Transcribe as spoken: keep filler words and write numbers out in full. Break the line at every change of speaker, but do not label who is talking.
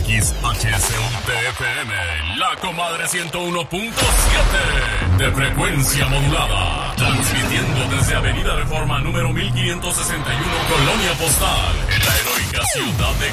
X H C U T F M, La Comadre ciento uno punto siete de frecuencia modulada, transmitiendo desde Avenida Reforma número mil quinientos sesenta y uno, Colonia Postal, en la heroica ciudad de